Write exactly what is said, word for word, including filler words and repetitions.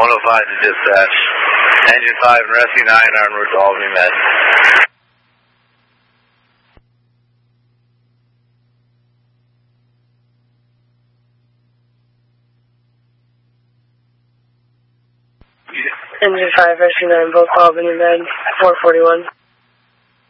one oh five to dispatch. Engine five and Rescue nine are en route to Albany Med. Engine five, Rescue nine, both Albany Med, four forty-one.